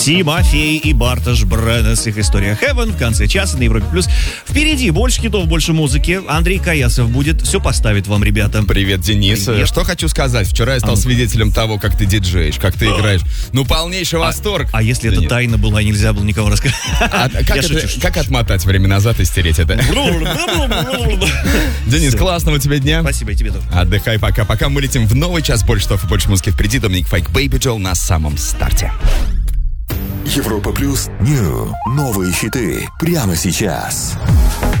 Тимофей и Бартош Бреннес, их история Heaven в конце часа на Европе+. Впереди больше хитов, больше музыки. Андрей Каясов будет все поставить вам, ребята. Привет, Денис. Привет. Что хочу сказать. Вчера я стал свидетелем того, как ты диджеешь, как ты играешь. Ну, полнейший восторг. А если это тайна была, нельзя было никому рассказать? Как отмотать время назад и стереть это? Денис, классного тебе дня. Спасибо, и тебе тоже. Отдыхай, пока мы летим в новый час. Больше штов и больше музыки впереди. Доминик Файк, Baby Doll на самом старте. Европа Плюс. Новые хиты прямо сейчас.